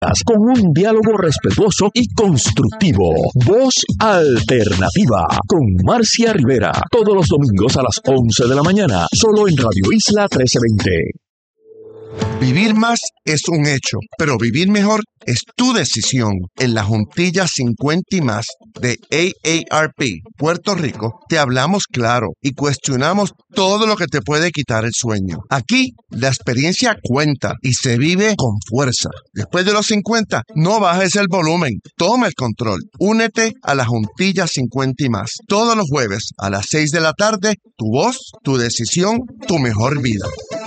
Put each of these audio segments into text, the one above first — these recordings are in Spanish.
con un diálogo respetuoso y constructivo. Voz Alternativa con Marcia Rivera, todos los domingos a las 11 de la mañana, solo en Radio Isla 1320. Vivir más es un hecho, pero vivir mejor es tu decisión. En la Juntilla 50 y más de AARP, Puerto Rico, te hablamos claro y cuestionamos todo lo que te puede quitar el sueño. Aquí, la experiencia cuenta y se vive con fuerza. Después de los 50, no bajes el volumen, toma el control. Únete a la Juntilla 50 y más. Todos los jueves a las 6 de la tarde, tu voz, tu decisión, tu mejor vida.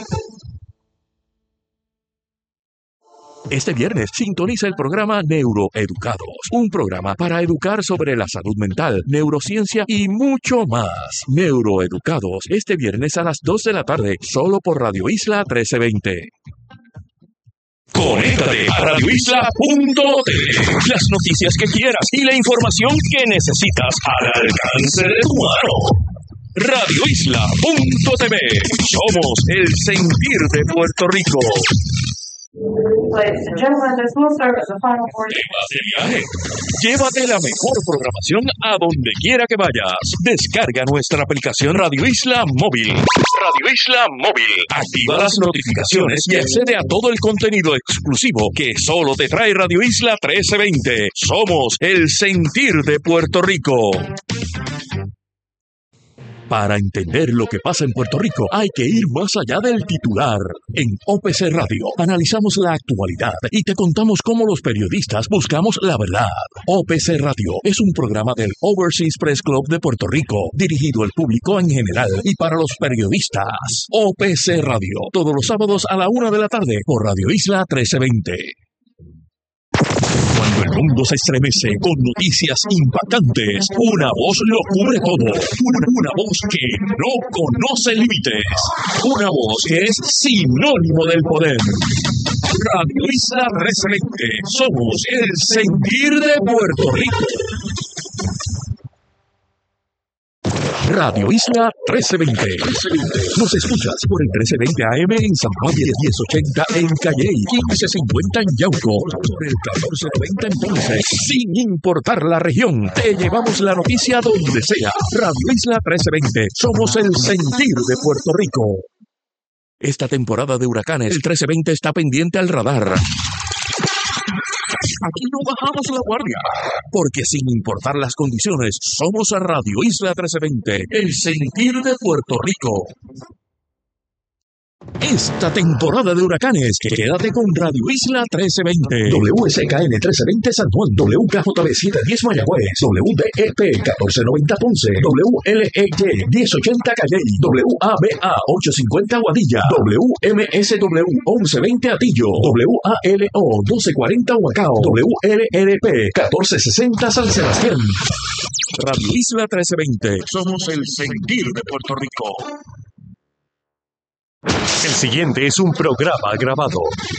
Este viernes sintoniza el programa Neuroeducados, un programa para educar sobre la salud mental, neurociencia y mucho más. Neuroeducados, este viernes a las 2 de la tarde, solo por Radio Isla 1320. Conéctate a radioisla.tv. Las noticias que quieras y la información que necesitas al alcance de tu mano. Radioisla.tv. Somos el sentir de Puerto Rico. Ladies and gentlemen, this will serve as a final warning. De viaje. Llévate la mejor programación a donde quiera que vayas. Descarga nuestra aplicación Radio Isla Móvil. Radio Isla Móvil. Activa las notificaciones y accede a todo el contenido exclusivo que solo te trae Radio Isla 1320. Somos el sentir de Puerto Rico. Para entender lo que pasa en Puerto Rico, hay que ir más allá del titular. En OPC Radio analizamos la actualidad y te contamos cómo los periodistas buscamos la verdad. OPC Radio es un programa del Overseas Press Club de Puerto Rico, dirigido al público en general y para los periodistas. OPC Radio, todos los sábados a la 1 de la tarde por Radio Isla 1320. Cuando el mundo se estremece con noticias impactantes, una voz lo cubre todo. Una voz que no conoce límites. Una voz que es sinónimo del poder. Radio Isla 1320. Somos el sentir de Puerto Rico. Radio Isla 1320. Nos escuchas por el 1320 AM en San Juan y el 1080 en Calley, 1550 en Yauco, por el 1490 en Ponce. Sin importar la región, te llevamos la noticia donde sea. Radio Isla 1320. Somos el sentir de Puerto Rico. Esta temporada de huracanes, el 1320 está pendiente al radar. Aquí no bajamos la guardia, porque sin importar las condiciones, somos a Radio Isla 1320, el sentir de Puerto Rico. Esta temporada de huracanes, quédate con Radio Isla 1320. WSKN 1320 San Juan, WKJB 710 Mayagüez, WDEP 1490 Ponce, WLEY 1080 Calley, WABA 850 Guadilla, WMSW 1120 Atillo, WALO 1240 Huacao, WLRP 1460 San Sebastián. Radio Isla 1320, somos el sentir de Puerto Rico. El siguiente es un programa grabado.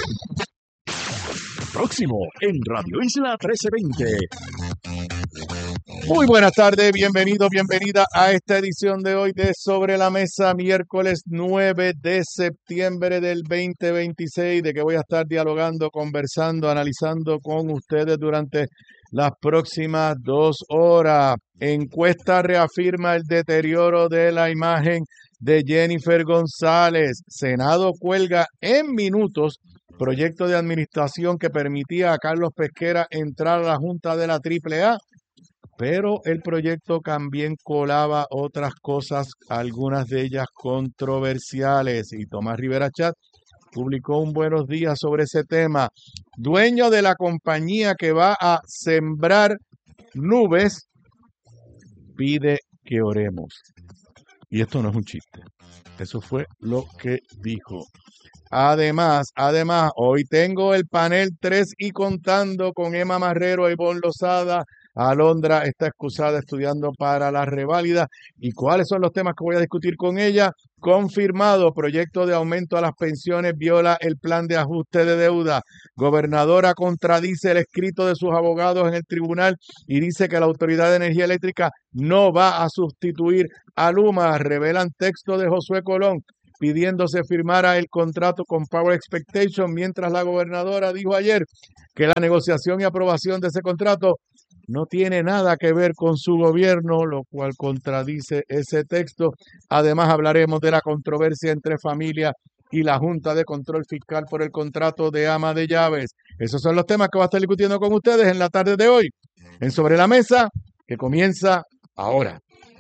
Próximo en Radio Isla 1320. Muy buenas tardes, bienvenido, bienvenida a esta edición de hoy de Sobre la Mesa, miércoles 9 de septiembre del 2026, de que voy a estar dialogando, conversando, analizando con ustedes durante las próximas 2 horas. Encuesta reafirma el deterioro de la imagen de Jennifer González. Senado cuelga en minutos proyecto de administración que permitía a Carlos Pesquera entrar a la Junta de la AAA, pero el proyecto también colaba otras cosas, algunas de ellas controversiales. Y Tomás Rivera Chat publicó un buenos días sobre ese tema. Dueño de la compañía que va a sembrar nubes pide que oremos. Y esto no es un chiste. Eso fue lo que dijo. Además, hoy tengo el panel 3 y contando con Emma Marrero, Ivonne Lozada. Alondra está excusada estudiando para la reválida. ¿Y cuáles son los temas que voy a discutir con ella? Confirmado, proyecto de aumento a las pensiones viola el plan de ajuste de deuda. Gobernadora contradice el escrito de sus abogados en el tribunal y dice que la Autoridad de Energía Eléctrica no va a sustituir a Luma. Revelan texto de Josué Colón. pidiendo se firmara el contrato con Power Expectation, mientras la gobernadora dijo ayer que la negociación y aprobación de ese contrato no tiene nada que ver con su gobierno, lo cual contradice ese texto. Además, hablaremos de la controversia entre familia y la Junta de Control Fiscal por el contrato de ama de llaves. Esos son los temas que voy a estar discutiendo con ustedes en la tarde de hoy, en Sobre la Mesa, que comienza ahora.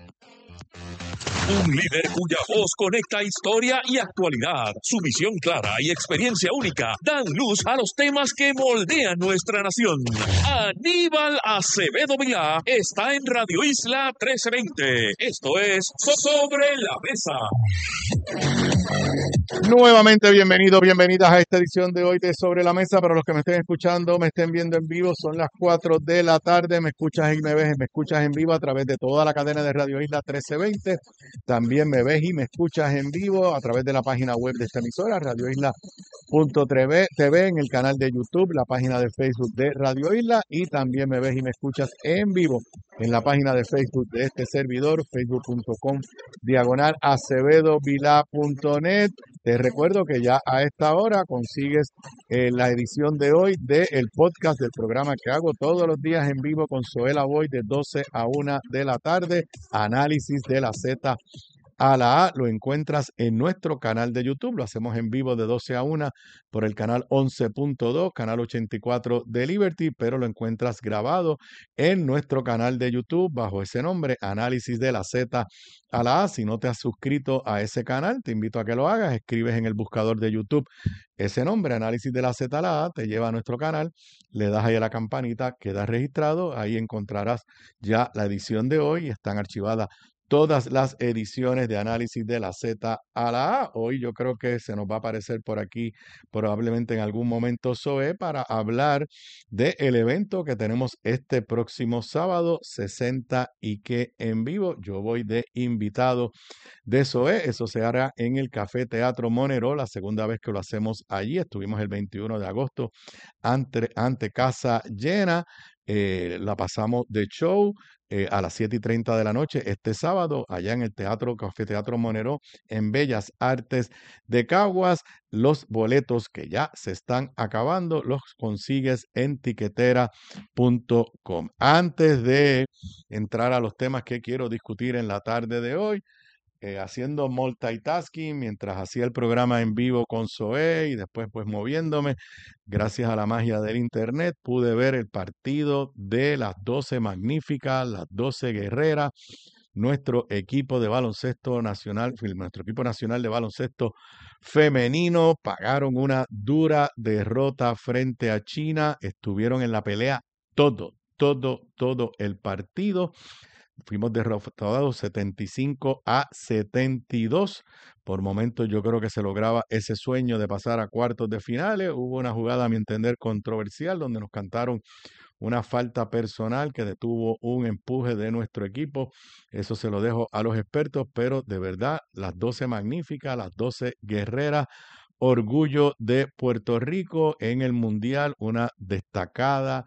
Un líder cuya voz conecta historia y actualidad. Su visión clara y experiencia única dan luz a los temas que moldean nuestra nación. Aníbal Acevedo Vilá está en Radio Isla 1320. Esto es Sobre la Mesa. Nuevamente bienvenidos, bienvenidas a esta edición de hoy de Sobre la Mesa. Para los que me estén escuchando, me estén viendo en vivo, son las 4 de la tarde. Me escuchas y me ves, me escuchas en vivo a través de toda la cadena de Radio Isla 1320. También me ves y me escuchas en vivo a través de la página web de esta emisora, radioisla.tv, en el canal de YouTube, la página de Facebook de Radio Isla, y también me ves y me escuchas en vivo en la página de Facebook de este servidor, facebook.com/acevedovilá.net. Te recuerdo que ya a esta hora consigues la edición de hoy del podcast del programa que hago todos los días en vivo con Zoela Boy de 12 a 1 de la tarde, análisis de la Z a la A. Lo encuentras en nuestro canal de YouTube, lo hacemos en vivo de 12 a 1 por el canal 11.2, canal 84 de Liberty, pero lo encuentras grabado en nuestro canal de YouTube bajo ese nombre, Análisis de la Z a la A. Si no te has suscrito a ese canal, te invito a que lo hagas, escribes en el buscador de YouTube ese nombre, Análisis de la Z a la A, te lleva a nuestro canal, le das ahí a la campanita, quedas registrado, ahí encontrarás ya la edición de hoy, están archivadas todas las ediciones de Análisis de la Z a la A. Hoy yo creo que se nos va a aparecer por aquí probablemente en algún momento Zoe para hablar del evento que tenemos este próximo sábado, 60 y que en vivo. Yo voy de invitado de Zoe. Eso se hará en el Café Teatro Monero, la segunda vez que lo hacemos allí. Estuvimos el 21 de agosto ante casa llena. La pasamos de show a las 7:30 de la noche este sábado allá en el Café Teatro Monero en Bellas Artes de Caguas. Los boletos que ya se están acabando los consigues en tiquetera.com. Antes de entrar a los temas que quiero discutir en la tarde de hoy, haciendo multitasking mientras hacía el programa en vivo con Zoe y después pues moviéndome, gracias a la magia del internet, pude ver el partido de las 12 magníficas, las 12 guerreras. Nuestro equipo de baloncesto nacional, nuestro equipo nacional de baloncesto femenino pagaron una dura derrota frente a China. Estuvieron en la pelea todo el partido. Fuimos derrotados 75-72. Por momentos yo creo que se lograba ese sueño de pasar a cuartos de finales. Hubo una jugada, a mi entender, controversial donde nos cantaron una falta personal que detuvo un empuje de nuestro equipo. Eso se lo dejo a los expertos, pero de verdad, las 12 magníficas, las 12 guerreras, orgullo de Puerto Rico en el Mundial, una destacada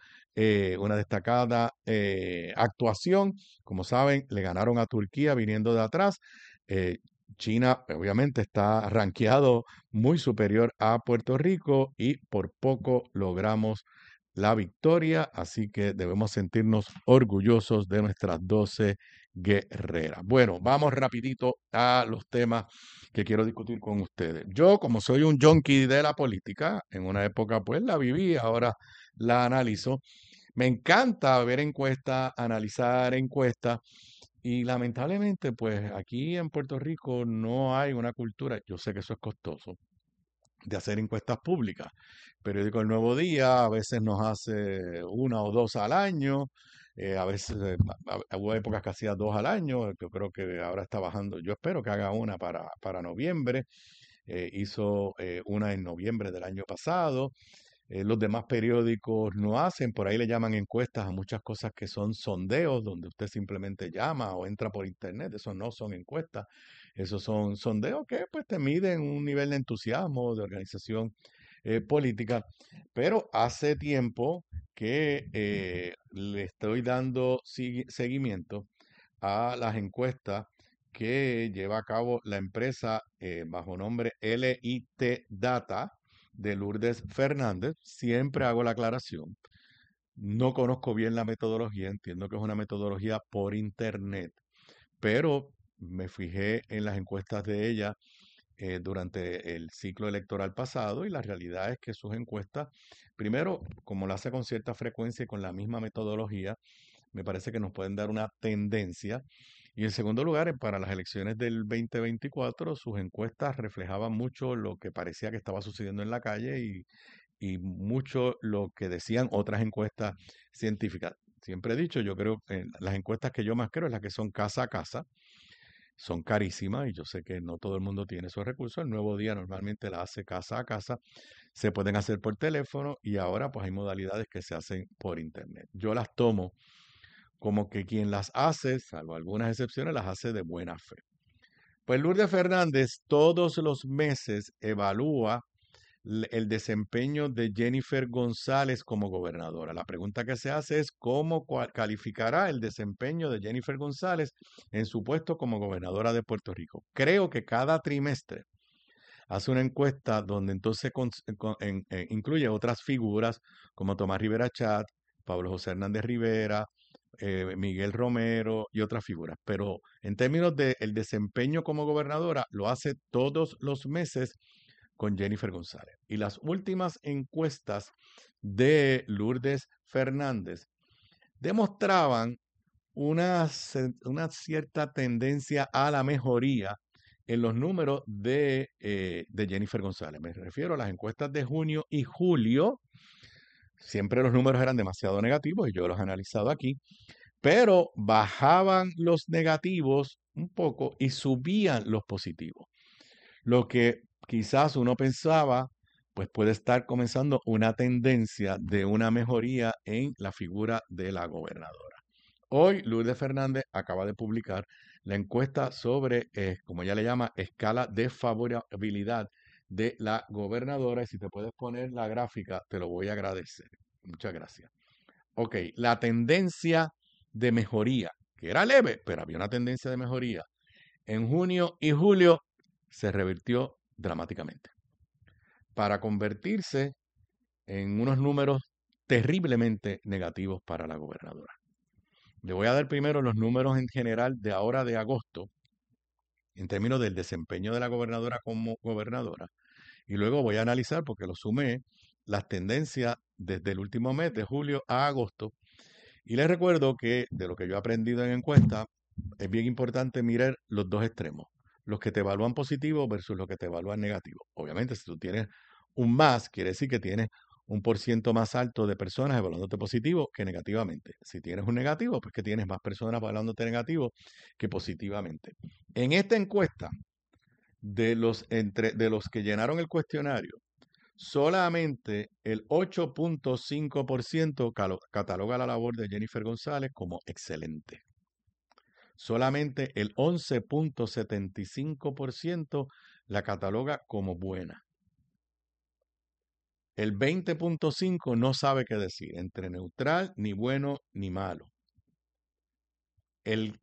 actuación. Como saben, le ganaron a Turquía viniendo de atrás. China obviamente está rankeado muy superior a Puerto Rico y por poco logramos la victoria, así que debemos sentirnos orgullosos de nuestras 12 guerreras. Bueno, vamos rapidito a los temas que quiero discutir con ustedes. Yo, como soy un junkie de la política, en una época pues la viví, ahora la analizo. Me encanta ver encuestas, analizar encuestas, y lamentablemente pues aquí en Puerto Rico no hay una cultura, yo sé que eso es costoso, de hacer encuestas públicas. Periódico El Nuevo Día a veces nos hace una o dos al año, a veces hubo épocas que hacía dos al año, yo creo que ahora está bajando, yo espero que haga una para noviembre, hizo una en noviembre del año pasado. Los demás periódicos no hacen, por ahí le llaman encuestas a muchas cosas que son sondeos, donde usted simplemente llama o entra por internet. Eso no son encuestas, esos son sondeos que pues te miden un nivel de entusiasmo, de organización política. Pero hace tiempo que le estoy dando seguimiento a las encuestas que lleva a cabo la empresa bajo nombre LIT Data de Lourdes Fernández. Siempre hago la aclaración. No conozco bien la metodología, entiendo que es una metodología por internet, pero me fijé en las encuestas de ella durante el ciclo electoral pasado y la realidad es que sus encuestas, primero, como lo hace con cierta frecuencia y con la misma metodología, me parece que nos pueden dar una tendencia. Y en segundo lugar, para las elecciones del 2024, sus encuestas reflejaban mucho lo que parecía que estaba sucediendo en la calle y mucho lo que decían otras encuestas científicas. Siempre he dicho, yo creo que las encuestas que yo más creo es las que son casa a casa. Son carísimas y yo sé que no todo el mundo tiene esos recursos. El Nuevo Día normalmente las hace casa a casa. Se pueden hacer por teléfono y ahora pues hay modalidades que se hacen por internet. Yo las tomo como que quien las hace, salvo algunas excepciones, las hace de buena fe. Pues Lourdes Fernández todos los meses evalúa el desempeño de Jennifer González como gobernadora. La pregunta que se hace es cómo calificará el desempeño de Jennifer González en su puesto como gobernadora de Puerto Rico. Creo que cada trimestre hace una encuesta donde entonces incluye otras figuras como Tomás Rivera Chat, Pablo José Hernández Rivera, Miguel Romero y otras figuras. Pero en términos del desempeño como gobernadora, lo hace todos los meses con Jennifer González. Y las últimas encuestas de Lourdes Fernández demostraban una cierta tendencia a la mejoría en los números de Jennifer González. Me refiero a las encuestas de junio y julio. Siempre los números eran demasiado negativos y yo los he analizado aquí, pero bajaban los negativos un poco y subían los positivos. Lo que quizás uno pensaba, pues puede estar comenzando una tendencia de una mejoría en la figura de la gobernadora. Hoy Lourdes Fernández acaba de publicar la encuesta sobre, como ella le llama, escala de favorabilidad de la gobernadora. Y si te puedes poner la gráfica, te lo voy a agradecer. Muchas gracias. Ok, la tendencia de mejoría, que era leve, pero había una tendencia de mejoría. En junio y julio se revirtió dramáticamente para convertirse en unos números terriblemente negativos para la gobernadora. Le voy a dar primero los números en general de ahora de agosto, en términos del desempeño de la gobernadora como gobernadora, y luego voy a analizar, porque lo sumé, las tendencias desde el último mes, de julio a agosto. Y les recuerdo que de lo que yo he aprendido en encuesta, es bien importante mirar los dos extremos, los que te evalúan positivo versus los que te evalúan negativo. Obviamente, si tú tienes un más, quiere decir que tienes un % más alto de personas evaluándote positivo que negativamente. Si tienes un negativo, pues que tienes más personas evaluándote negativo que positivamente. En esta encuesta, de los que llenaron el cuestionario, solamente el 8.5% cataloga la labor de Jennifer González como excelente. Solamente el 11.75% la cataloga como buena. El 20.5% no sabe qué decir, entre neutral, ni bueno, ni malo. El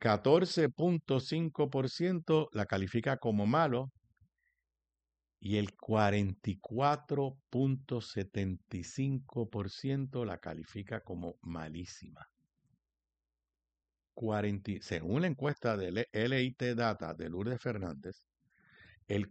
14.5% la califica como malo y el 44.75% la califica como malísima. Según la encuesta de LIT Data de Lourdes Fernández, el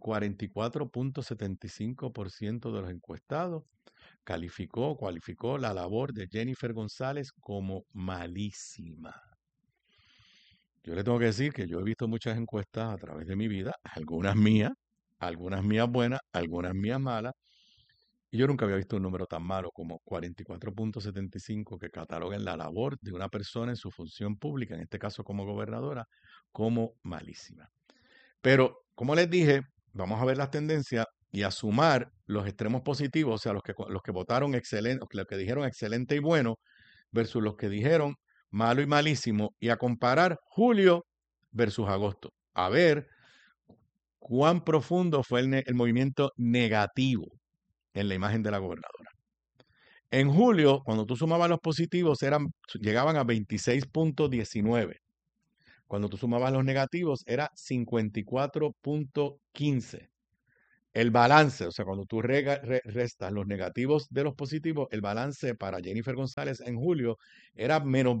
44.75% de los encuestados cualificó la labor de Jennifer González como malísima. Yo le tengo que decir que yo he visto muchas encuestas a través de mi vida, algunas mías buenas, algunas mías malas, y yo nunca había visto un número tan malo como 44.75 que cataloguen la labor de una persona en su función pública, en este caso como gobernadora, como malísima. Pero, como les dije, vamos a ver las tendencias y a sumar los extremos positivos, o sea, los que votaron excelente, los que dijeron excelente y bueno, versus los que dijeron malo y malísimo, y a comparar julio versus agosto. A ver cuán profundo fue el movimiento negativo en la imagen de la gobernadora. En julio, cuando tú sumabas los positivos, llegaban a 26.19. Cuando tú sumabas los negativos era 54.15. El balance, o sea, cuando tú restas los negativos de los positivos, el balance para Jennifer González en julio era menos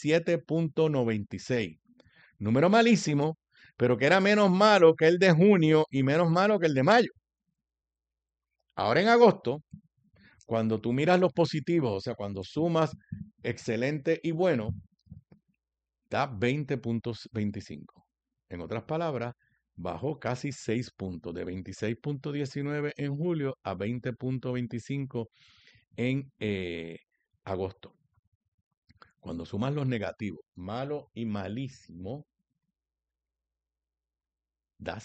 27.96. Número malísimo, pero que era menos malo que el de junio y menos malo que el de mayo. Ahora en agosto, cuando tú miras los positivos, o sea, cuando sumas excelente y bueno, da 20.25. En otras palabras, bajó casi 6 puntos, de 26.19 en julio a 20.25 en agosto. Cuando sumas los negativos, malo y malísimo, da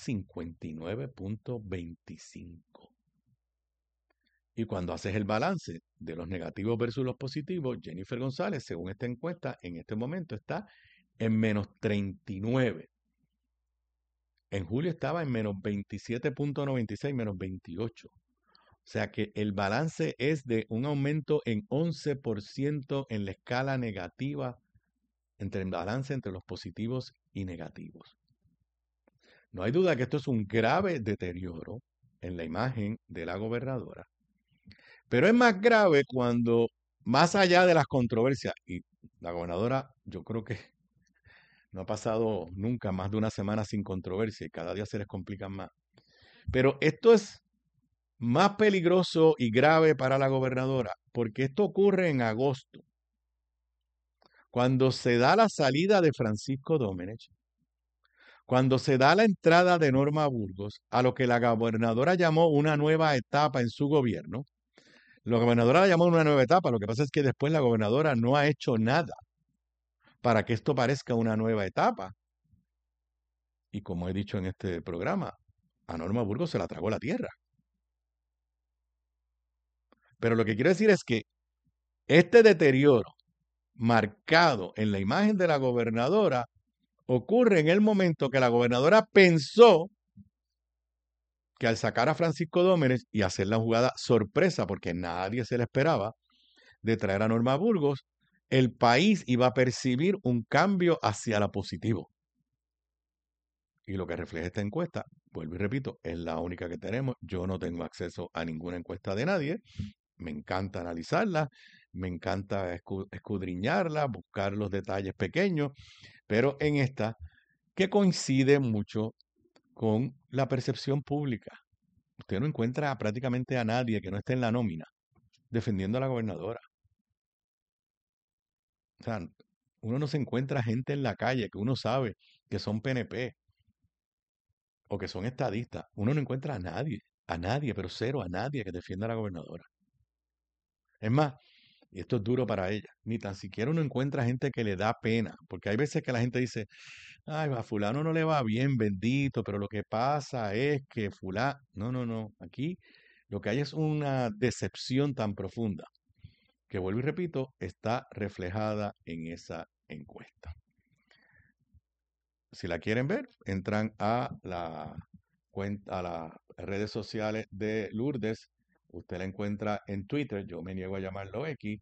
59.25. Y cuando haces el balance de los negativos versus los positivos, Jennifer González, según esta encuesta, en este momento está en menos 39. En julio estaba en menos 27.96, menos 28. O sea que el balance es de un aumento en 11% en la escala negativa, entre el balance entre los positivos y negativos. No hay duda que esto es un grave deterioro en la imagen de la gobernadora. Pero es más grave cuando, más allá de las controversias, y la gobernadora, yo creo que no ha pasado nunca más de una semana sin controversia y cada día se les complican más. Pero esto es más peligroso y grave para la gobernadora porque esto ocurre en agosto, cuando se da la salida de Francisco Domenech, cuando se da la entrada de Norma Burgos a lo que la gobernadora llamó una nueva etapa en su gobierno. La gobernadora la llamó una nueva etapa, lo que pasa es que después la gobernadora no ha hecho nada para que esto parezca una nueva etapa. Y como he dicho en este programa, a Norma Burgos se la tragó la tierra. Pero lo que quiero decir es que este deterioro marcado en la imagen de la gobernadora ocurre en el momento que la gobernadora pensó que al sacar a Francisco Domenech y hacer la jugada sorpresa, porque nadie se le esperaba, de traer a Norma Burgos, el país iba a percibir un cambio hacia la positivo. Y lo que refleja esta encuesta, vuelvo y repito, es la única que tenemos. Yo no tengo acceso a ninguna encuesta de nadie. Me encanta analizarla, me encanta escudriñarla, buscar los detalles pequeños, pero en esta, que coincide mucho con la percepción pública. Usted no encuentra prácticamente a nadie que no esté en la nómina defendiendo a la gobernadora. O sea, uno no se encuentra gente en la calle que uno sabe que son PNP o que son estadistas. Uno no encuentra a nadie, pero cero, a nadie que defienda a la gobernadora. Es más, y esto es duro para ella, ni tan siquiera uno encuentra gente que le da pena, porque hay veces que la gente dice, ay, a fulano no le va bien, bendito, pero lo que pasa es que fulano, no, aquí lo que hay es una decepción tan profunda, que vuelvo y repito, está reflejada en esa encuesta. Si la quieren ver, entran a las redes sociales de Lourdes. Usted la encuentra en Twitter, yo me niego a llamarlo X,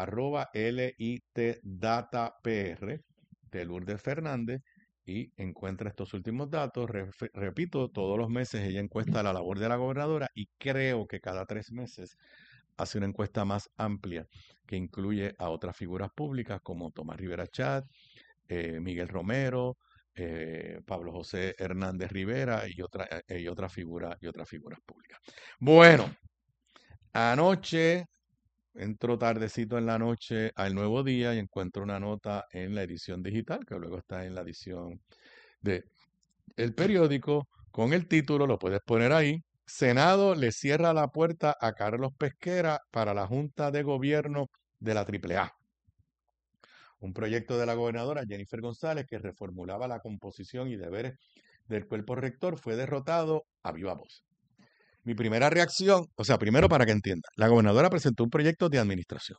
@LITDataPR de Lourdes Fernández, y encuentra estos últimos datos. Repito, todos los meses ella encuesta la labor de la gobernadora y creo que cada 3 meses hace una encuesta más amplia que incluye a otras figuras públicas como Tomás Rivera Chat, Miguel Romero, Pablo José Hernández Rivera y otras figuras públicas. Bueno, anoche entro tardecito en la noche al Nuevo Día y encuentro una nota en la edición digital, que luego está en la edición de el periódico, con el título, lo puedes poner ahí: Senado le cierra la puerta a Carlos Pesquera para la Junta de Gobierno de la AAA. Un proyecto de la gobernadora Jennifer González que reformulaba la composición y deberes del cuerpo rector fue derrotado a viva voz. Mi primera reacción, o sea, primero para que entienda, la gobernadora presentó un proyecto de administración.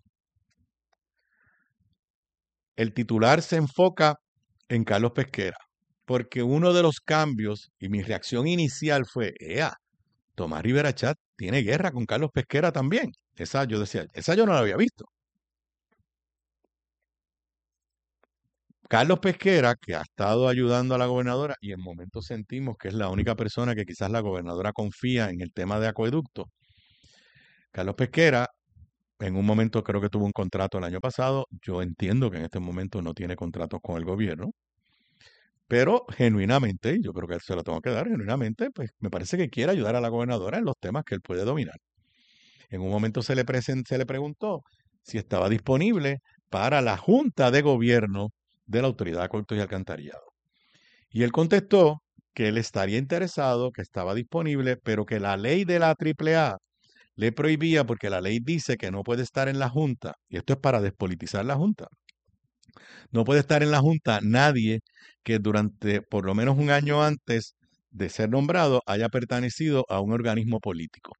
El titular se enfoca en Carlos Pesquera, porque uno de los cambios, y mi reacción inicial fue, Tomás Rivera Chat tiene guerra con Carlos Pesquera también. Esa yo no la había visto. Carlos Pesquera, que ha estado ayudando a la gobernadora y en momentos sentimos que es la única persona que quizás la gobernadora confía en el tema de acueducto. Carlos Pesquera, en un momento creo que tuvo un contrato el año pasado. Yo entiendo que en este momento no tiene contratos con el gobierno, pero genuinamente, y yo creo que se lo tengo que dar genuinamente, pues me parece que quiere ayudar a la gobernadora en los temas que él puede dominar. En un momento se le preguntó si estaba disponible para la Junta de Gobierno de la Autoridad de Acueductos y Alcantarillado. Y él contestó que él estaría interesado, que estaba disponible, pero que la ley de la AAA le prohibía porque la ley dice que no puede estar en la Junta, y esto es para despolitizar la Junta. No puede estar en la Junta nadie que durante por lo menos un año antes de ser nombrado haya pertenecido a un organismo político.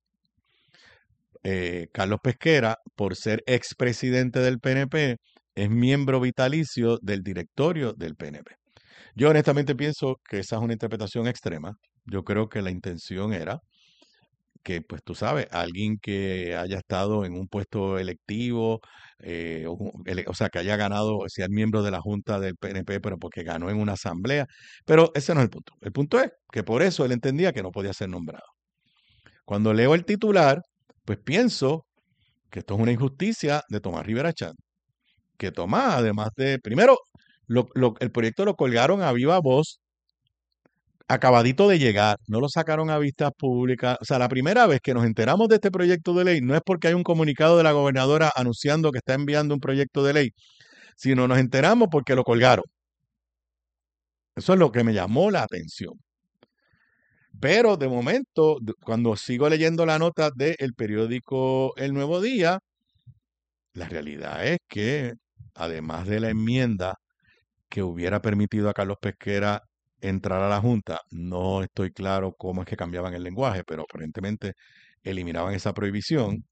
Carlos Pesquera, por ser expresidente del PNP, es miembro vitalicio del directorio del PNP. Yo honestamente pienso que esa es una interpretación extrema. Yo creo que la intención era que, pues tú sabes, alguien que haya estado en un puesto electivo, o sea, que haya ganado, sea miembro de la Junta del PNP, pero porque ganó en una asamblea. Pero ese no es el punto. El punto es que por eso él entendía que no podía ser nombrado. Cuando leo el titular, pues pienso que esto es una injusticia de Tomás Rivera Chat. Que Tomás, además de, primero, el proyecto lo colgaron a viva voz, acabadito de llegar, no lo sacaron a vistas públicas. O sea, la primera vez que nos enteramos de este proyecto de ley no es porque hay un comunicado de la gobernadora anunciando que está enviando un proyecto de ley, sino nos enteramos porque lo colgaron. Eso es lo que me llamó la atención. Pero de momento, cuando sigo leyendo la nota del periódico El Nuevo Día, la realidad es que, además de la enmienda que hubiera permitido a Carlos Pesquera entrar a la Junta, no estoy claro cómo es que cambiaban el lenguaje, pero aparentemente eliminaban esa prohibición.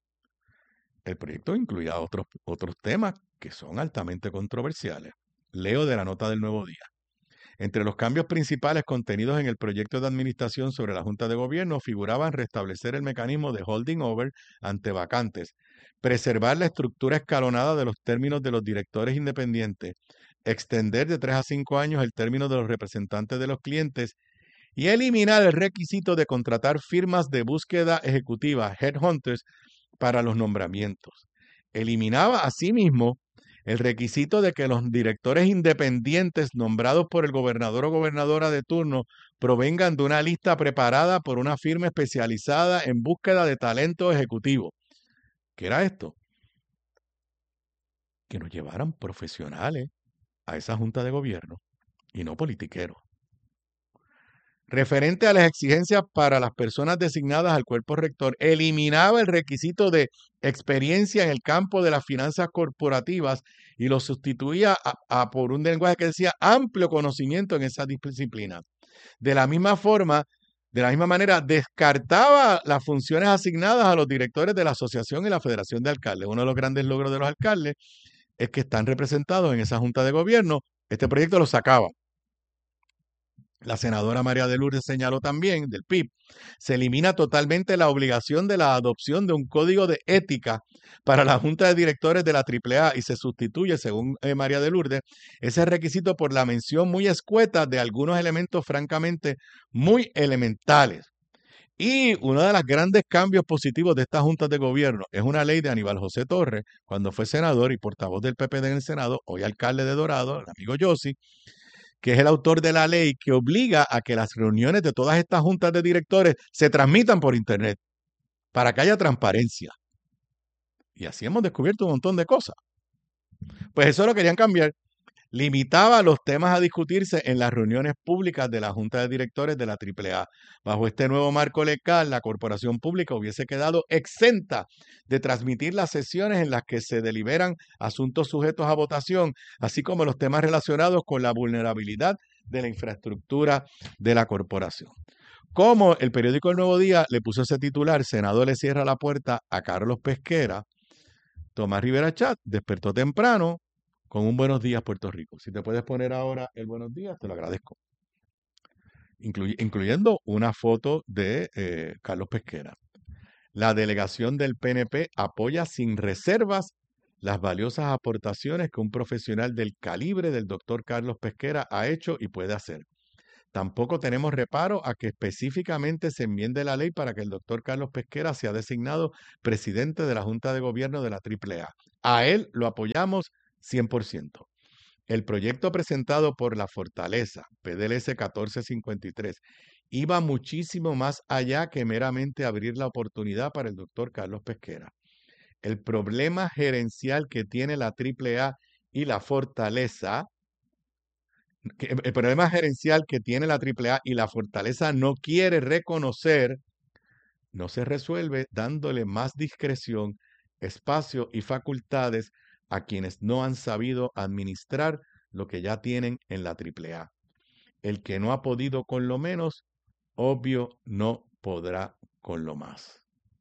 El proyecto incluía otros temas que son altamente controversiales. Leo de la nota del Nuevo Día. Entre los cambios principales contenidos en el proyecto de administración sobre la Junta de Gobierno figuraban restablecer el mecanismo de holding over ante vacantes, preservar la estructura escalonada de los términos de los directores independientes, extender de 3 a 5 años el término de los representantes de los clientes y eliminar el requisito de contratar firmas de búsqueda ejecutiva, headhunters, para los nombramientos. Eliminaba asimismo el requisito de que los directores independientes nombrados por el gobernador o gobernadora de turno provengan de una lista preparada por una firma especializada en búsqueda de talento ejecutivo. ¿Qué era esto? Que nos llevaran profesionales a esa junta de gobierno y no politiqueros. Referente a las exigencias para las personas designadas al cuerpo rector, eliminaba el requisito de experiencia en el campo de las finanzas corporativas y lo sustituía por un lenguaje que decía amplio conocimiento en esa disciplina. De la misma forma, de la misma manera, descartaba las funciones asignadas a los directores de la Asociación y la Federación de Alcaldes. Uno de los grandes logros de los alcaldes es que están representados en esa junta de gobierno. Este proyecto lo sacaba. La senadora María de Lourdes señaló también, del PIB, se elimina totalmente la obligación de la adopción de un código de ética para la Junta de Directores de la AAA y se sustituye, según María de Lourdes, ese requisito por la mención muy escueta de algunos elementos francamente muy elementales. Y uno de los grandes cambios positivos de estas juntas de gobierno es una ley de Aníbal José Torres, cuando fue senador y portavoz del PPD en el Senado, hoy alcalde de Dorado, el amigo Yossi, que es el autor de la ley que obliga a que las reuniones de todas estas juntas de directores se transmitan por internet para que haya transparencia. Y así hemos descubierto un montón de cosas. Pues eso lo querían cambiar. Limitaba los temas a discutirse en las reuniones públicas de la Junta de Directores de la AAA. Bajo este nuevo marco legal, la corporación pública hubiese quedado exenta de transmitir las sesiones en las que se deliberan asuntos sujetos a votación, así como los temas relacionados con la vulnerabilidad de la infraestructura de la corporación. Como el periódico El Nuevo Día le puso ese titular, Senado le cierra la puerta a Carlos Pesquera, Tomás Rivera Chat despertó temprano con un buenos días Puerto Rico. Si te puedes poner ahora el buenos días, te lo agradezco. Incluyendo una foto de Carlos Pesquera. La delegación del PNP apoya sin reservas las valiosas aportaciones que un profesional del calibre del doctor Carlos Pesquera ha hecho y puede hacer. Tampoco tenemos reparo a que específicamente se enmiende la ley para que el doctor Carlos Pesquera sea designado presidente de la Junta de Gobierno de la AAA. A él lo apoyamos 100%. El proyecto presentado por la Fortaleza, PDLS 1453, iba muchísimo más allá que meramente abrir la oportunidad para el doctor Carlos Pesquera. El problema gerencial que tiene la AAA y la Fortaleza, el problema gerencial que tiene la AAA y la Fortaleza no quiere reconocer, no se resuelve dándole más discreción, espacio y facultades a quienes no han sabido administrar lo que ya tienen en la AAA. El que no ha podido con lo menos, obvio no podrá con lo más.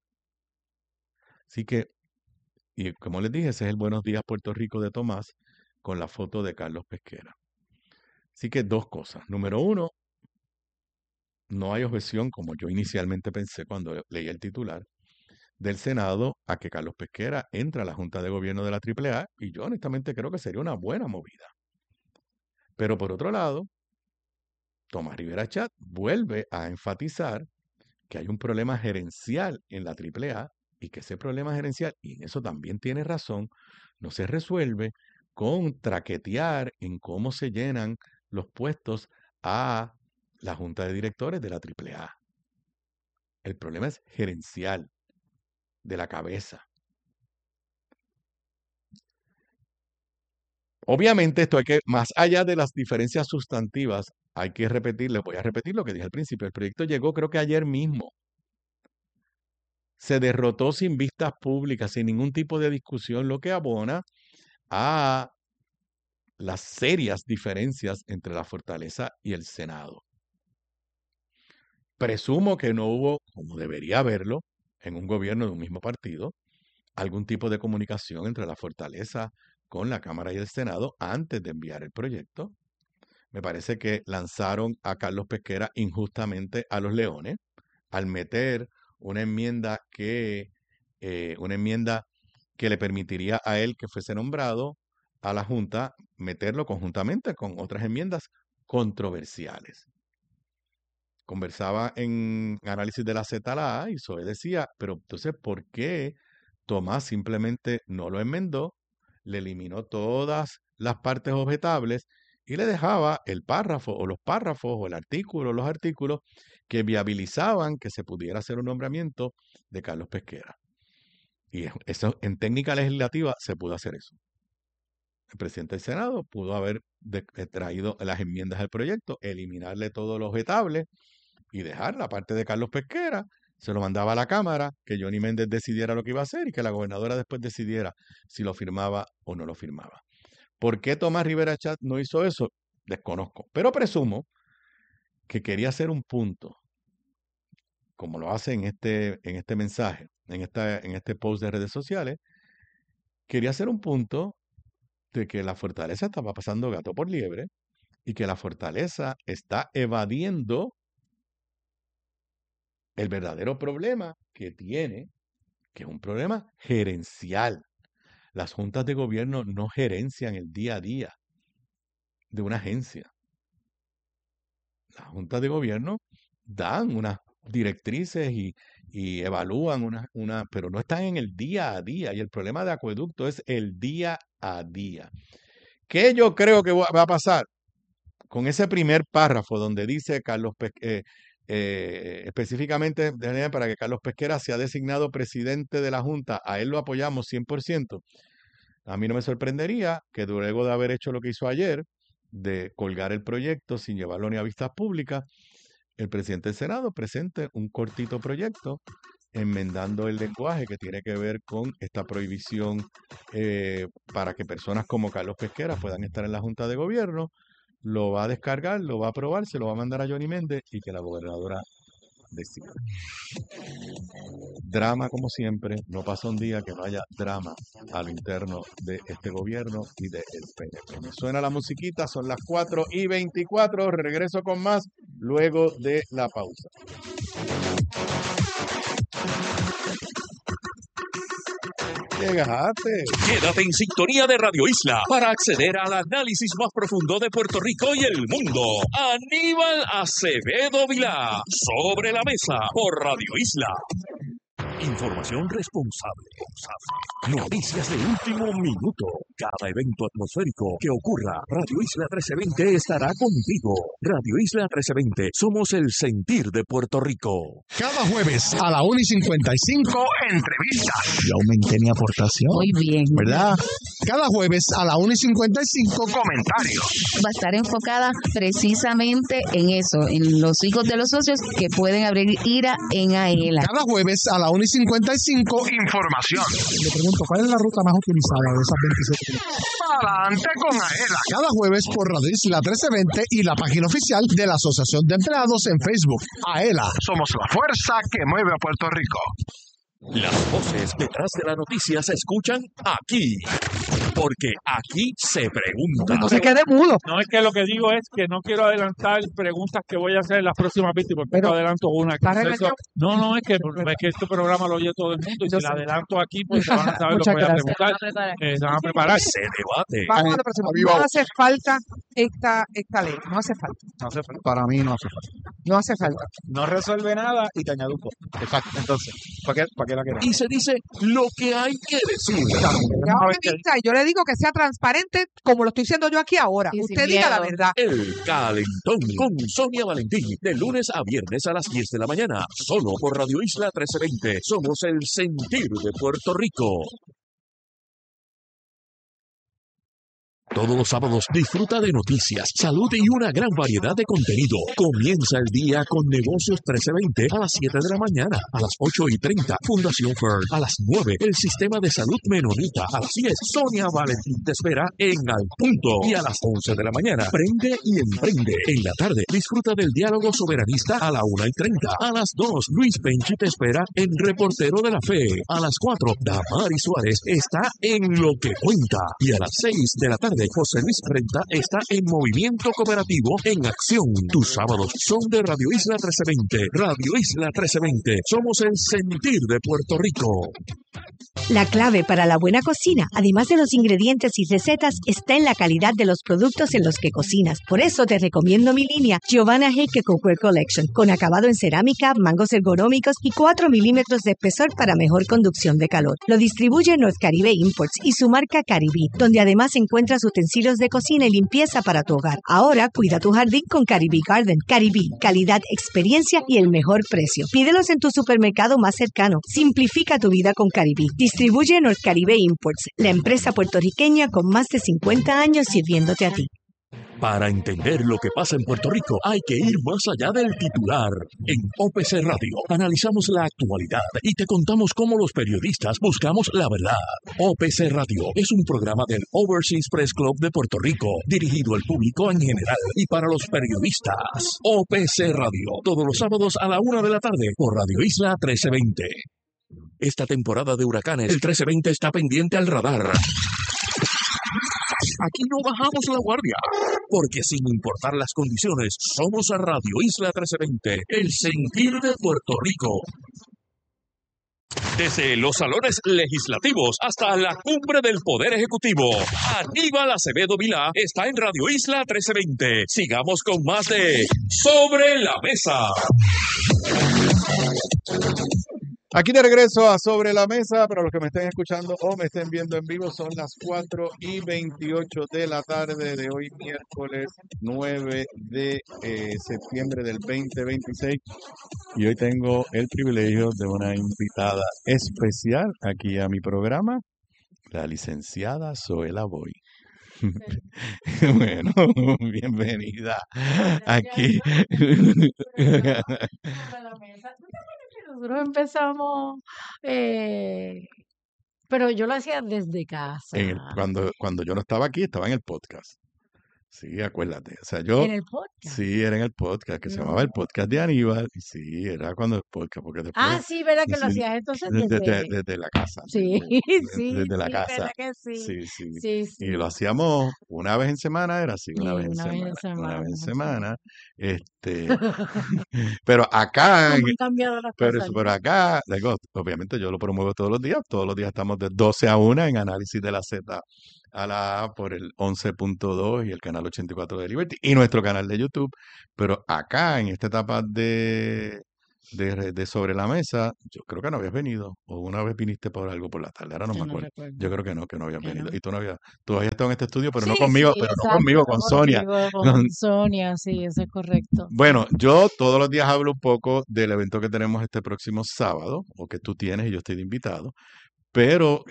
Así que, y como les dije, ese es el Buenos Días Puerto Rico de Tomás con la foto de Carlos Pesquera. Así que dos cosas. Número uno, no hay objeción, como yo inicialmente pensé cuando leí el titular, del Senado a que Carlos Pesquera entre a la Junta de Gobierno de la AAA, y yo honestamente creo que sería una buena movida. Pero por otro lado, Tomás Rivera Chat vuelve a enfatizar que hay un problema gerencial en la AAA y que ese problema gerencial, y en eso también tiene razón, no se resuelve con traquetear en cómo se llenan los puestos a la Junta de Directores de la AAA. El problema es gerencial, de la cabeza. Obviamente esto hay que, más allá de las diferencias sustantivas, hay que repetir, les voy a repetir lo que dije al principio, el proyecto llegó creo que ayer mismo. Se derrotó sin vistas públicas, sin ningún tipo de discusión, lo que abona a las serias diferencias entre la Fortaleza y el Senado. Presumo que no hubo, como debería haberlo, en un gobierno de un mismo partido, algún tipo de comunicación entre la Fortaleza con la Cámara y el Senado antes de enviar el proyecto. Me parece que lanzaron a Carlos Pesquera injustamente a los leones al meter una enmienda que le permitiría a él que fuese nombrado a la Junta, meterlo conjuntamente con otras enmiendas controversiales. Conversaba en análisis de la ZLA y Zoe decía, pero entonces, ¿por qué Tomás simplemente no lo enmendó, le eliminó todas las partes objetables y le dejaba el párrafo o los párrafos o el artículo o los artículos que viabilizaban que se pudiera hacer un nombramiento de Carlos Pesquera? Y eso, en técnica legislativa se pudo hacer eso. El presidente del Senado pudo haber traído las enmiendas al proyecto, eliminarle todo lo objetable y dejar la parte de Carlos Pesquera. Se lo mandaba a la Cámara, que Johnny Méndez decidiera lo que iba a hacer y que la gobernadora después decidiera si lo firmaba o no lo firmaba. ¿Por qué Tomás Rivera Chat no hizo eso? Desconozco, pero presumo que quería hacer un punto, como lo hace en este mensaje, en este post de redes sociales. Quería hacer un punto de que la Fortaleza estaba pasando gato por liebre y que la Fortaleza está evadiendo el verdadero problema que tiene, que es un problema gerencial. Las juntas de gobierno no gerencian el día a día de una agencia. Las juntas de gobierno dan unas directrices y evalúan pero no están en el día a día. Y el problema de Acueducto es el día a día. ¿Qué yo creo que va a pasar con ese primer párrafo donde dice específicamente para que Carlos Pesquera sea designado presidente de la Junta? A él lo apoyamos 100%. A mí no me sorprendería que luego de haber hecho lo que hizo ayer, de colgar el proyecto sin llevarlo ni a vistas públicas, el presidente del Senado presente un cortito proyecto enmendando el lenguaje que tiene que ver con esta prohibición para que personas como Carlos Pesquera puedan estar en la Junta de Gobierno. Lo va a descargar, lo va a aprobar, se lo va a mandar a Johnny Méndez y que la gobernadora decida. Drama como siempre, no pasa un día que no haya drama al interno de este gobierno y del PNP. Me suena la musiquita, son las 4:24, regreso con más luego de la pausa. Llegaste. Quédate en sintonía de Radio Isla para acceder al análisis más profundo de Puerto Rico y el mundo. Aníbal Acevedo Vilá, Sobre la Mesa, por Radio Isla. Información responsable. Noticias de último minuto. Cada evento atmosférico que ocurra, Radio Isla 1320 estará contigo. Radio Isla 1320, somos el sentir de Puerto Rico. Cada jueves a la 1:55, entrevistas. Yo aumenté mi aportación. Muy bien. ¿Verdad? Cada jueves a la 1:55, comentarios. Va a estar enfocada precisamente en eso, en los hijos de los socios que pueden abrir IRA en AELA. Cada jueves a la 1:55, información. Le pregunto, ¿cuál es la ruta más utilizada de esas 27? Adelante con AELA. Cada jueves por Radio Isla 1320 y la página oficial de la Asociación de Empleados en Facebook. AELA, somos la fuerza que mueve a Puerto Rico. Las voces detrás de la noticia se escuchan aquí, porque aquí se pregunta. No se quede mudo. No, es que lo que digo es que no quiero adelantar preguntas que voy a hacer en las próximas víctimas, porque Pero, adelanto una. No, es que este programa lo oye todo el mundo y si la adelanto aquí, pues se van a saber lo que voy a preguntar. Se van a preparar. Se debate. Vamos a la próxima. No hace falta esta ley. No hace falta. No hace falta. Para mí no hace falta. No hace falta. No resuelve nada y te añado un poco. Exacto. Entonces, ¿para qué la queremos? Y se dice lo que hay que decir. Yo le digo que sea transparente como lo estoy diciendo yo aquí ahora. Y Usted sin diga la miedo. verdad. El Calentón con Sonia Valentín, de lunes a viernes a las 10 de la mañana, solo por Radio Isla 1320. Somos el sentir de Puerto Rico. Todos los sábados disfruta de noticias, salud y una gran variedad de contenido. Comienza el día con Negocios 1320 a las 7 de la mañana, a las 8:30, Fundación Fern, a las 9, el Sistema de Salud Menonita, a las 10, Sonia Valentín te espera en Al Punto, y a las 11 de la mañana, Prende y Emprende. En la tarde, disfruta del diálogo soberanista a la 1:30, a las 2, Luis Penchi te espera en Reportero de la Fe, a las 4, Damari Suárez está en Lo que Cuenta, y a las 6 de la tarde, José Luis Renta está en Movimiento Cooperativo en Acción. Tus sábados son de Radio Isla 1320. Radio Isla 1320. Somos el sentir de Puerto Rico. La clave para la buena cocina, además de los ingredientes y recetas, está en la calidad de los productos en los que cocinas. Por eso te recomiendo mi línea Giovanna Heike Cookware Collection, con acabado en cerámica, mangos ergonómicos y 4 milímetros de espesor para mejor conducción de calor. Lo distribuye North Caribe Imports y su marca Caribí, donde además encuentras utensilios de cocina y limpieza para tu hogar. Ahora cuida tu jardín con Caribí Garden. Caribí, calidad, experiencia y el mejor precio. Pídelos en tu supermercado más cercano. Simplifica tu vida con Caribí. Distribuye North Caribe Imports, la empresa puertorriqueña con más de 50 años sirviéndote a ti. Para entender lo que pasa en Puerto Rico hay que ir más allá del titular. En OPC Radio analizamos la actualidad y te contamos cómo los periodistas buscamos la verdad. OPC Radio es un programa del Overseas Press Club de Puerto Rico, dirigido al público en general y para los periodistas. OPC Radio, todos los sábados a la 1 de la tarde por Radio Isla 1320. Esta temporada de huracanes, el 1320 está pendiente al radar. Aquí no bajamos la guardia, porque sin importar las condiciones, somos a Radio Isla 1320, el sentir de Puerto Rico. Desde los salones legislativos hasta la cumbre del Poder Ejecutivo, Aníbal Acevedo Vilá está en Radio Isla 1320. Sigamos con más de Sobre la Mesa. Aquí de regreso a Sobre la Mesa. Para los que me estén escuchando o me estén viendo en vivo, son las 4:28 de la tarde de hoy, miércoles 9 de septiembre del 2026. Y hoy tengo el privilegio de una invitada especial aquí a mi programa, la licenciada Zoela Boy. Bueno, bienvenida aquí. Nosotros empezamos, pero yo lo hacía desde casa. Cuando yo no estaba aquí, estaba en el podcast. Sí, acuérdate. O sea, En el podcast. sí, era en el podcast, que se llamaba el podcast de Aníbal. Y sí, era cuando el podcast, porque después, Sí, ¿verdad que lo sí, hacías entonces desde la casa, Sí, sí, desde la sí, casa. ¿verdad que sí? Sí, sí. Sí, Y sí. lo hacíamos una vez en semana, era así, una vez en Una vez en semana, una vez en semana. semana. Pero acá, ¿Cómo han cambiado las cosas? pero acá, digo, obviamente yo lo promuevo todos los días estamos de 12 a 1 en análisis de la Z a la A por el 11.2 y el canal 84 de Liberty y nuestro canal de YouTube. Pero acá, en esta etapa de Sobre la Mesa, yo creo que no habías venido, o una vez viniste por algo por la tarde, ahora no me Yo no acuerdo. recuerdo. Yo creo que no habías Que venido. no. Y tú habías estado en este estudio, pero no Sí, conmigo, sí, pero no exacto, conmigo, con Sonia. con Sonia, sí, eso es correcto. Bueno, yo todos los días hablo un poco del evento que tenemos este próximo sábado, o que tú tienes y yo estoy de invitado, pero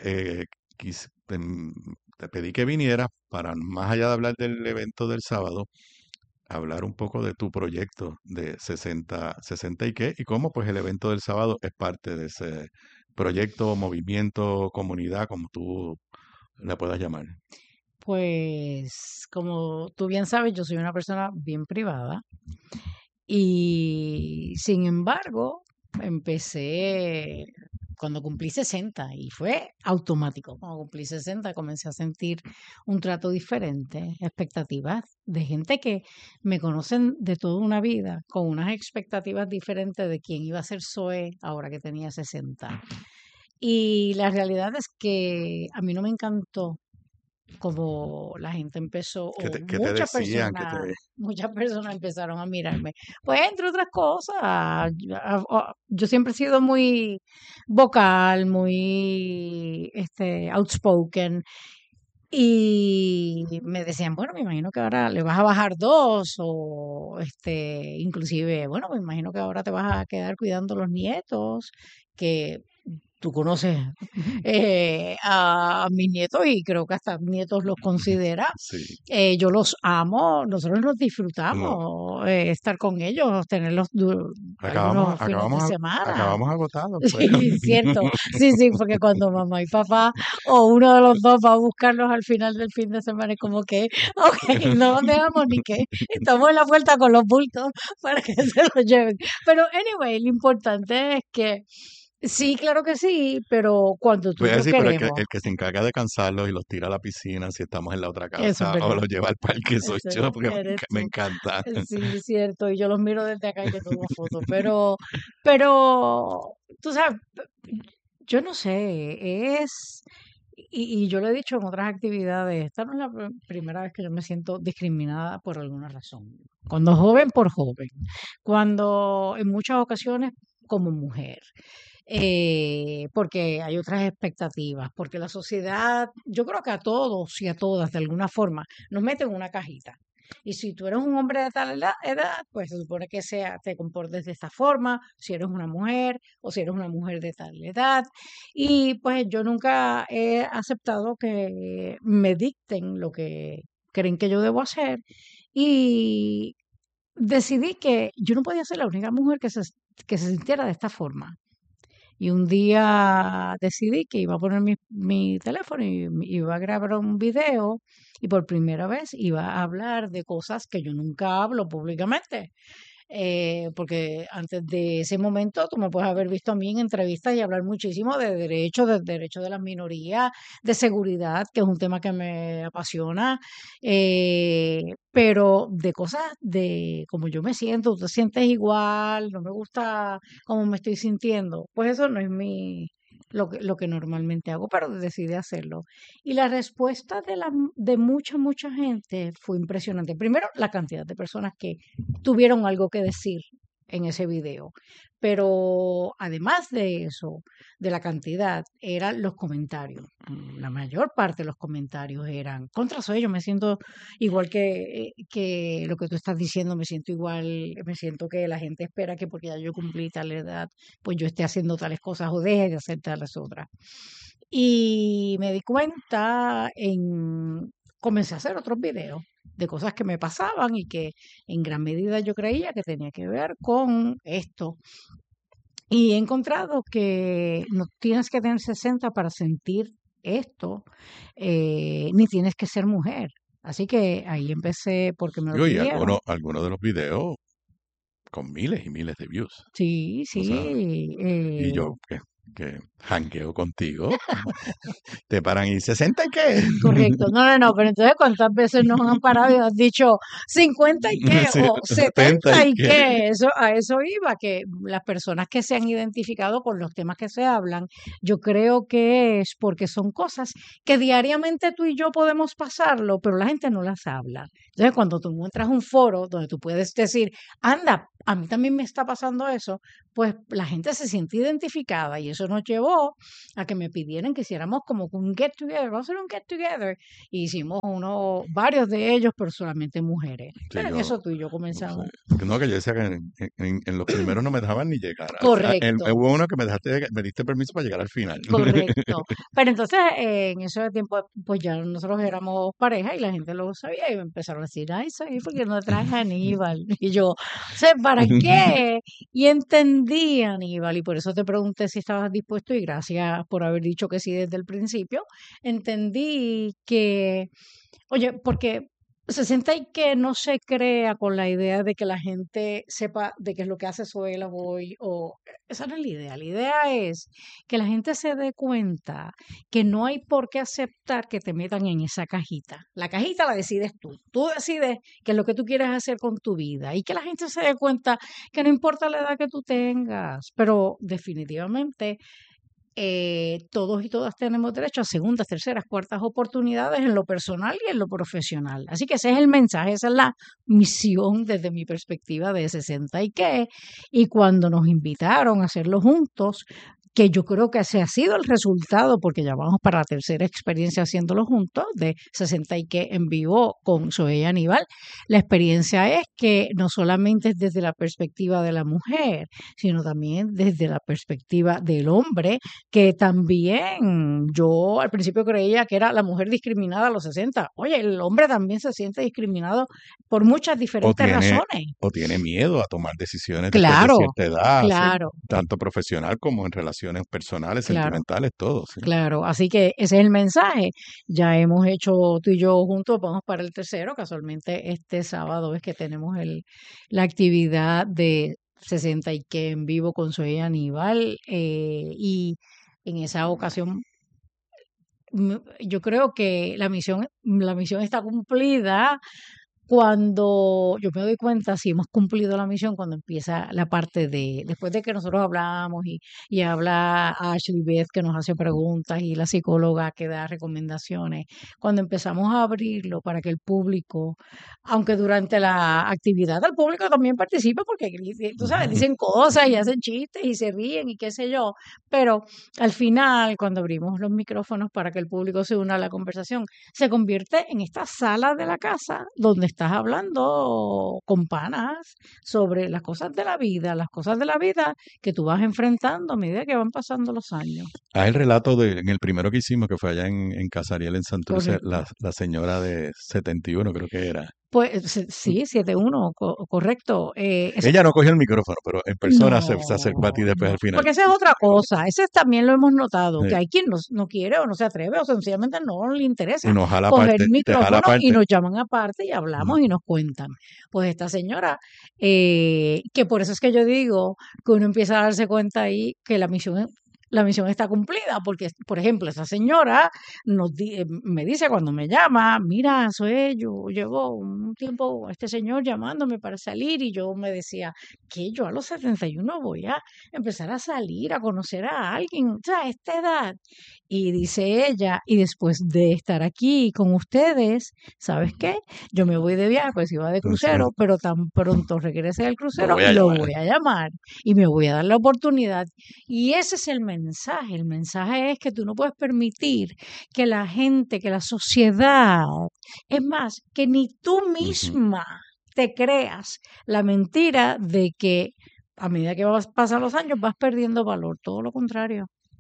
te pedí que vinieras para, más allá de hablar del evento del sábado, hablar un poco de tu proyecto de 60 y qué, y cómo pues el evento del sábado es parte de ese proyecto, movimiento, comunidad, como tú la puedas llamar. Pues, como tú bien sabes, yo soy una persona bien privada y sin embargo, empecé cuando cumplí 60 y fue automático. Cuando cumplí 60 comencé a sentir un trato diferente, expectativas de gente que me conocen de toda una vida, con unas expectativas diferentes de quién iba a ser Zoe ahora que tenía 60. Y la realidad es que a mí no me encantó como la gente empezó, o ¿Qué te decían? muchas personas empezaron a mirarme. Pues entre otras cosas, yo siempre he sido muy vocal, muy outspoken. Y me decían, bueno, me imagino que ahora le vas a bajar 2 o inclusive, bueno, me imagino que ahora te vas a quedar cuidando los nietos, que tú conoces a mis nietos y creo que hasta nietos los considera. Sí. Yo los amo, nosotros los No. disfrutamos, estar con ellos, tenerlos algunos fines de semana. Acabamos agotados. Pues. Sí, cierto. Sí, sí, porque cuando mamá y papá o uno de los dos va a buscarlos al final del fin de semana es como que, ok, no los dejamos ni que estamos en la puerta con los bultos para que se los lleven. Pero anyway, lo importante es que sí, claro que sí, pero cuando tú Voy a lo decir, pero queremos, el que se encarga de cansarlos y los tira a la piscina si estamos en la otra eso es casa o verdad. los lleva al parque soy Eso yo, porque eres me tú. encanta. Sí, cierto, y yo los miro desde acá y te tomo fotos, pero tú sabes, yo no sé, y yo lo he dicho en otras actividades, esta no es la primera vez que yo me siento discriminada por alguna razón. Cuando joven, por joven. Cuando en muchas ocasiones como mujer. Porque hay otras expectativas, porque la sociedad, yo creo que a todos y a todas de alguna forma nos meten en una cajita. Y si tú eres un hombre de tal edad, pues se supone que te comportes de esta forma, si eres una mujer o si eres una mujer de tal edad. Y pues yo nunca he aceptado que me dicten lo que creen que yo debo hacer. Y decidí que yo no podía ser la única mujer que se sintiera de esta forma. Y un día decidí que iba a poner mi teléfono y iba a grabar un video y por primera vez iba a hablar de cosas que yo nunca hablo públicamente. Porque antes de ese momento tú me puedes haber visto a mí en entrevistas y hablar muchísimo de derechos de las minorías, de seguridad, que es un tema que me apasiona, pero de cosas de cómo yo me siento, tú te sientes igual, no me gusta cómo me estoy sintiendo, pues eso no es lo que normalmente hago, pero decidí hacerlo. Y la respuesta de mucha gente fue impresionante. Primero, la cantidad de personas que tuvieron algo que decir en ese video. Pero además de eso, de la cantidad, eran los comentarios. La mayor parte de los comentarios eran contra eso. Yo me siento igual que lo que tú estás diciendo, me siento igual, me siento que la gente espera que porque ya yo cumplí tal edad, pues yo esté haciendo tales cosas o deje de hacer tales otras. Y me di cuenta comencé a hacer otros videos de cosas que me pasaban y que en gran medida yo creía que tenía que ver con esto. Y he encontrado que no tienes que tener 60 para sentir esto, ni tienes que ser mujer. Así que ahí empecé porque me lo Y pidieron. algunos de los videos con miles y miles de views, Sí, tú sabes. sí. Y yo que jangueo contigo, te paran y 60 y qué. Correcto. No, pero entonces ¿cuántas veces nos han parado y han dicho 50 y qué Sí, o 70 70 y y qué. qué? A eso iba, que las personas que se han identificado con los temas que se hablan, yo creo que es porque son cosas que diariamente tú y yo podemos pasarlo, pero la gente no las habla. Entonces cuando tú encuentras un foro donde tú puedes decir, anda, a mí también me está pasando eso, pues la gente se siente identificada y eso nos llevó a que me pidieran que hiciéramos como un get together, vamos a hacer un get together. Y hicimos varios de ellos, pero solamente mujeres. Sí, Pero en eso tú y yo no comenzamos. sé. No, que yo decía que en los primeros no me dejaban ni llegar. Correcto. Hubo uno que me diste permiso para llegar al final. Correcto. Pero entonces, en ese tiempo, pues ya nosotros éramos pareja y la gente lo sabía y me empezaron a decir, ay, soy porque no traje a Aníbal. Y yo, sé para qué. Y entendí, Aníbal, y por eso te pregunté si estabas dispuesto y gracias por haber dicho que sí desde el principio. Entendí que, oye, porque 60 y que no se crea con la idea de que la gente sepa de qué es lo que hace Zoela hoy, o esa no es la idea. La idea es que la gente se dé cuenta que no hay por qué aceptar que te metan en esa cajita. La cajita la decides tú. Tú decides qué es lo que tú quieres hacer con tu vida y que la gente se dé cuenta que no importa la edad que tú tengas, pero definitivamente todos y todas tenemos derecho a segundas, terceras, cuartas oportunidades en lo personal y en lo profesional. Así que ese es el mensaje, esa es la misión desde mi perspectiva de 60 y qué. Y cuando nos invitaron a hacerlo juntos, que yo creo que ese ha sido el resultado, porque ya vamos para la tercera experiencia haciéndolo juntos, de 60 y qué en vivo con Zoe Aníbal. La experiencia es que no solamente es desde la perspectiva de la mujer, sino también desde la perspectiva del hombre, que también yo al principio creía que era la mujer discriminada a los 60. Oye, el hombre también se siente discriminado por muchas O diferentes tiene, razones. o tiene miedo a tomar decisiones después de Claro, cierta edad, claro, tanto profesional como en relaciones personales, claro. sentimentales, todo, sí. Claro, así que ese es el mensaje. Ya hemos hecho tú y yo juntos, vamos para el tercero. Casualmente este sábado es que tenemos la actividad de 60 y que en vivo con Zoe Aníbal. Y en esa ocasión yo creo que la misión está cumplida cuando yo me doy cuenta si hemos cumplido la misión, cuando empieza la parte después de que nosotros hablamos y habla Ashley Beth que nos hace preguntas y la psicóloga que da recomendaciones, cuando empezamos a abrirlo para que el público, aunque durante la actividad el público también participa porque tú sabes, dicen cosas y hacen chistes y se ríen y qué sé yo, pero al final cuando abrimos los micrófonos para que el público se una a la conversación, se convierte en esta sala de la casa donde estás hablando con panas sobre las cosas de la vida que tú vas enfrentando a medida que van pasando los años. El relato en el primero que hicimos, que fue allá en Casariel, en Santurce, Correcto. la señora de 71, creo que era. Pues sí, 7-1, correcto. Ella no cogió el micrófono, pero en persona se No, acercó a ti después no, al final. porque esa es otra cosa. Ese también lo hemos notado, Sí. que hay quien no quiere o no se atreve o sencillamente no le Y interesa nos jala coger aparte, el te jala micrófono y aparte. nos llaman aparte y hablamos y nos cuentan. Pues esta señora, que por eso es que yo digo que uno empieza a darse cuenta ahí que la misión está cumplida, porque, por ejemplo, esa señora me dice cuando me llama, mira, yo llevo un tiempo este señor llamándome para salir y yo me decía que yo a los 71 voy a empezar a salir, a conocer a alguien, o sea, a esta edad. Y dice ella, y después de estar aquí con ustedes, ¿sabes qué? Yo me voy de viaje, pues iba de crucero, pero tan pronto regrese del crucero, voy a lo llamar. voy a llamar y me voy a dar la oportunidad. Y ese es el mensaje. El mensaje es que tú no puedes permitir que la gente, que la sociedad, es más, que ni tú misma te creas la mentira de que a medida que pasan los años vas perdiendo valor. Todo lo contrario.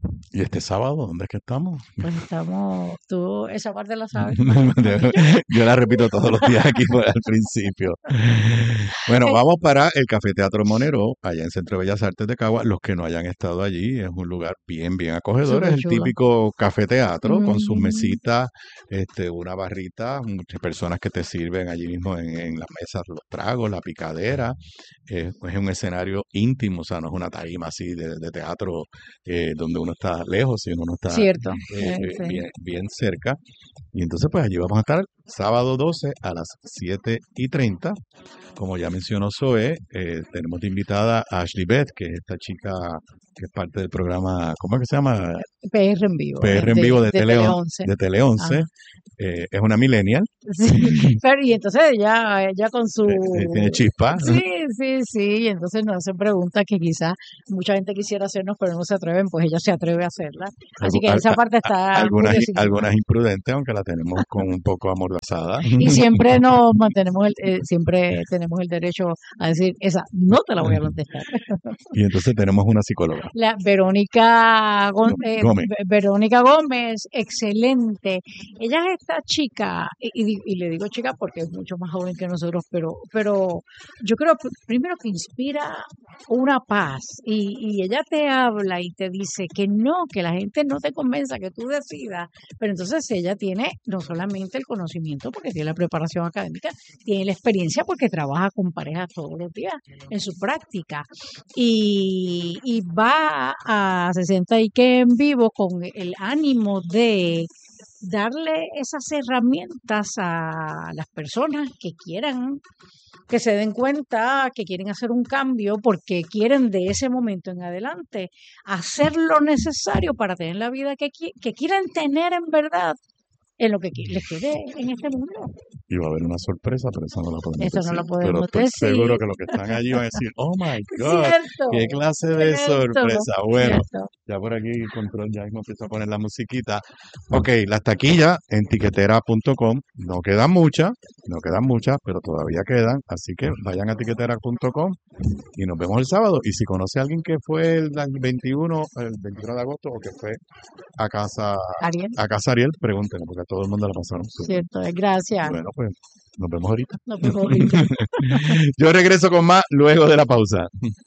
¿Y este sábado dónde es que estamos? Pues estamos, tú esa parte la sabes. Yo la repito todos los días aquí al principio. Bueno, vamos para el Café Teatro Monero, allá en Centro de Bellas Artes de Cagua. Los que no hayan estado allí, es un lugar bien acogedor. Súper Es el chulo. típico café teatro con sus Mm. mesitas, una barrita, muchas personas que te sirven allí mismo en las mesas los tragos, la picadera. Es un escenario íntimo, o sea, no es una tarima así de teatro donde uno está lejos, sino uno está Cierto. Sí. bien cerca. Y entonces, pues allí vamos a estar sábado 12 a las 7:30. Como ya mencionó Zoe, tenemos de invitada a Ashley Beth, que es esta chica que es parte del programa, ¿cómo es que se llama? PR en vivo. PR en vivo de Tele 11. De Tele 11. Ajá. Es una millennial. Sí, pero y entonces ella con su... Tiene chispa. Sí, y entonces nos hacen preguntas que quizás mucha gente quisiera hacernos, pero no se atreven, pues ella se atreve a hacerlas. Así que esa parte está... Algunas imprudentes, aunque la tenemos con un poco amordazada. Y siempre nos mantenemos, siempre tenemos el derecho a decir, esa no te la voy a contestar. Y entonces tenemos una psicóloga. La Verónica Gómez. Verónica Gómez, excelente. Ella es esta chica, y le digo chica porque es mucho más joven que nosotros, pero yo creo primero que inspira una paz y ella te habla y te dice que no, que la gente no te convenza, que tú decidas, pero entonces ella tiene no solamente el conocimiento porque tiene la preparación académica, tiene la experiencia porque trabaja con parejas todos los días en su práctica y va a 60 y que en vivo con el ánimo de darle esas herramientas a las personas que quieran, que se den cuenta que quieren hacer un cambio porque quieren de ese momento en adelante hacer lo necesario para tener la vida que quieren tener en verdad en lo que les quede en este mundo. Y va a haber una sorpresa, pero eso no la podemos Eso decir. no lo podemos pero estoy decir. seguro que los que están allí van a decir, oh my God, Cierto, qué clase de sorpresa. Bueno, cierto. ya por aquí Control ya mismo empieza a poner la musiquita. Ok, las taquillas en tiquetera.com, no quedan muchas, pero todavía quedan, así que vayan a tiquetera.com y nos vemos el sábado. Y si conoce a alguien que fue el 21 de agosto o que fue a casa Ariel, pregúntenle, porque a todo el mundo la pasaron súper. Cierto, gracias. Bueno, pues nos vemos ahorita. Nos vemos ahorita. Yo regreso con más luego de la pausa.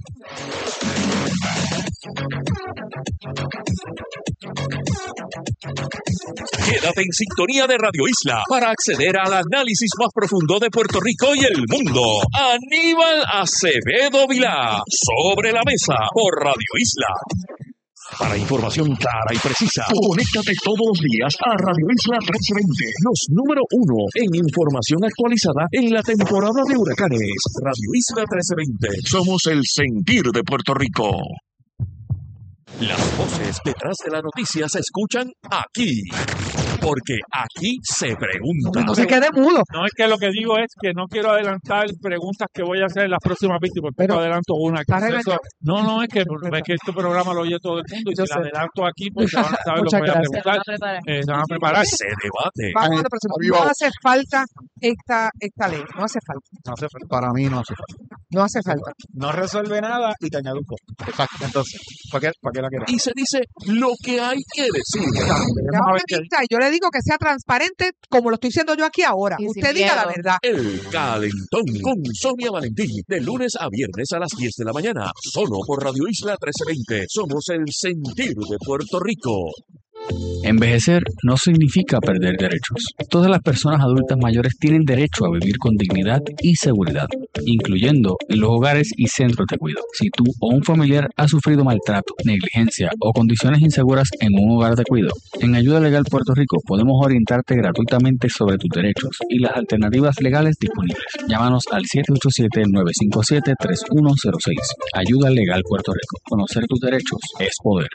Quédate en sintonía de Radio Isla para acceder al análisis más profundo de Puerto Rico y el mundo. Aníbal Acevedo Vilá, Sobre la Mesa, por Radio Isla. Para información clara y precisa, conéctate todos los días a Radio Isla 1320, los número 1 en información actualizada en la temporada de huracanes. Radio Isla 1320, somos el sentir de Puerto Rico. Las voces detrás de la noticia se escuchan aquí, porque aquí se pregunta. No se quede mudo. No, es que lo que digo es que no quiero adelantar preguntas que voy a hacer en las próximas víctimas, porque Pero, adelanto una. No, es que este programa lo oye todo el mundo y Yo si la sé. adelanto aquí, pues se van a saber lo que Muchas voy a gracias. preguntar. Se van a preparar. Se debate. Vamos a la próxima. No hace falta esta ley. No hace falta. No hace falta. Para mí no hace falta. No hace falta. No resuelve nada y te añado un poco. Exacto. Entonces, ¿para qué la queremos? Y se dice lo que hay que decir. Vamos a ver qué Vista, y yo le digo que sea transparente como lo estoy diciendo yo aquí ahora. Y sin Usted diga la miedo. verdad. El Calentón con Sonia Valentín, de lunes a viernes a las 10 de la mañana, solo por Radio Isla 1320. Somos el sentir de Puerto Rico. Envejecer no significa perder derechos. Todas las personas adultas mayores tienen derecho a vivir con dignidad y seguridad, incluyendo en los hogares y centros de cuidado. Si tú o un familiar ha sufrido maltrato, negligencia o condiciones inseguras en un hogar de cuidado, en Ayuda Legal Puerto Rico podemos orientarte gratuitamente sobre tus derechos y las alternativas legales disponibles. Llámanos al 787-957-3106. Ayuda Legal Puerto Rico. Conocer tus derechos es poder.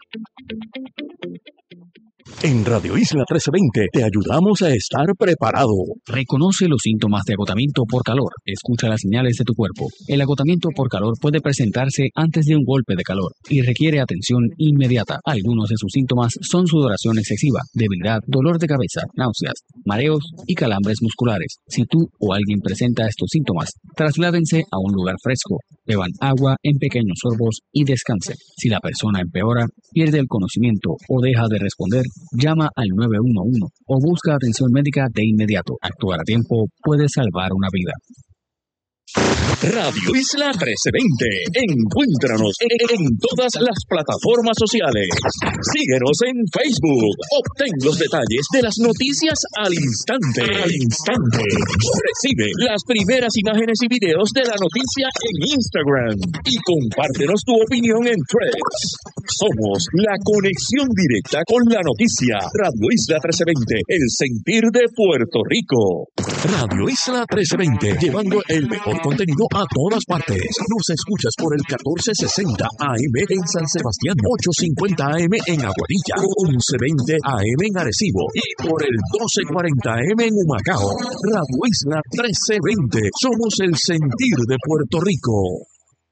En Radio Isla 1320 te ayudamos a estar preparado. Reconoce los síntomas de agotamiento por calor. Escucha las señales de tu cuerpo. El agotamiento por calor puede presentarse antes de un golpe de calor y requiere atención inmediata. Algunos de sus síntomas son sudoración excesiva, debilidad, dolor de cabeza, náuseas, mareos y calambres musculares. Si tú o alguien presenta estos síntomas, trasládense a un lugar fresco, Beban agua en pequeños sorbos y descansen. Si la persona empeora, pierde el conocimiento o deja de responder, llama al 911 o busca atención médica de inmediato. Actuar a tiempo puede salvar una vida. Radio Isla 1320. Encuéntranos en todas las plataformas sociales. Síguenos en Facebook. Obtén los detalles de las noticias al instante. Recibe las primeras imágenes y videos de la noticia en Instagram. Y compártenos tu opinión en Threads. Somos la conexión directa con la noticia. Radio Isla 1320. El sentir de Puerto Rico. Radio Isla 1320. Llevando el mejor contenido a todas partes. Nos escuchas por el 1460 AM en San Sebastián, 850 AM en Aguadilla, 1120 AM en Arecibo y por el 1240 AM en Humacao. Radio Isla 1320. Somos el sentir de Puerto Rico.